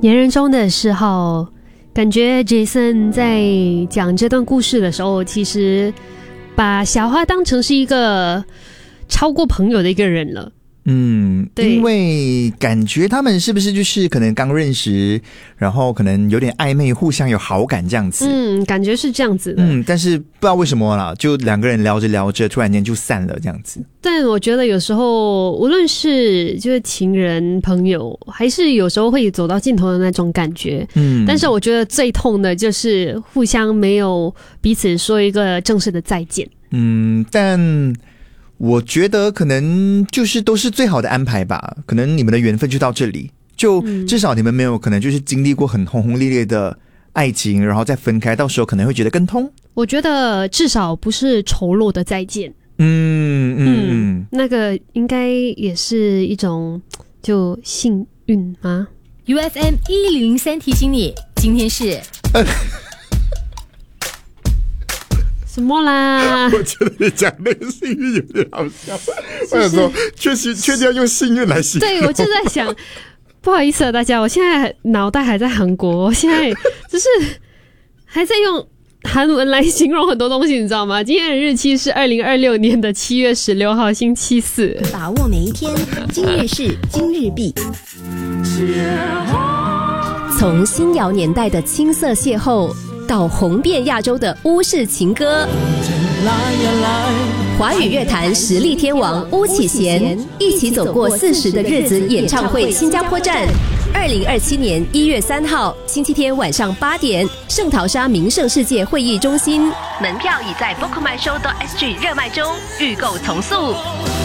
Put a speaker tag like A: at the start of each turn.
A: 年人中的嗜好，感觉 Jason 在讲这段故事的时候，其实把小花当成是一个超过朋友的一个人了。
B: 因为感觉他们是不是就是可能刚认识，然后可能有点暧昧，互相有好感这样子。
A: 感觉是这样子的。
B: 但是不知道为什么啦，就两个人聊着聊着，突然间就散了这样子。
A: 但我觉得有时候，无论是就是情人、朋友，还是有时候会走到尽头的那种感觉。但是我觉得最痛的就是互相没有彼此说一个正式的再见。
B: 但我觉得可能就是都是最好的安排吧，可能你们的缘分就到这里，就至少你们没有可能就是经历过很轰轰烈烈的爱情，然后再分开，到时候可能会觉得更痛。
A: 我觉得至少不是丑陋的再见。那个应该也是一种就幸运吗？
C: UFM 103提醒你，今天是
A: 什么啦？
B: 我觉得你讲那个幸运有点好笑。我想说确定要用幸运来形容。
A: 对，我就在想不好意思啊大家，我现在脑袋还在韩国，我现在就是还在用韩文来形容很多东西，你知道吗？今天的日期是2026年的7月16号星期四。
C: 把握每一天，今日事今日毕。从新谣年代的青涩邂逅，到红遍亚洲的巫式情歌，华语乐坛实力天王巫启贤一起走过40的日子演唱会新加坡站，2027年1月3号星期天晚上8点，圣淘沙名胜世界会议中心，门票已在 bookmyshow.sg 热卖中，预购从速。